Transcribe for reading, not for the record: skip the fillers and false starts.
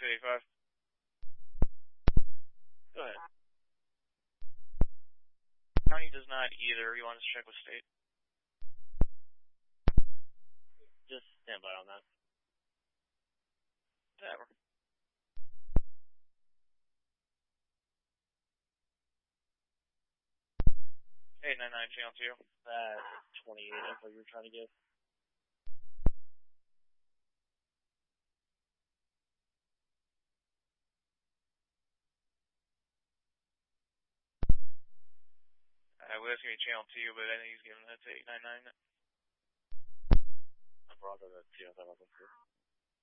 85. Go ahead. County does not either. You want us to check with state? Just stand by on that. Whatever. 899 channel 2. That 28 info you were trying to give. We was going to be channel 2, but I think he's giving that to 899. Bravo, that's 2.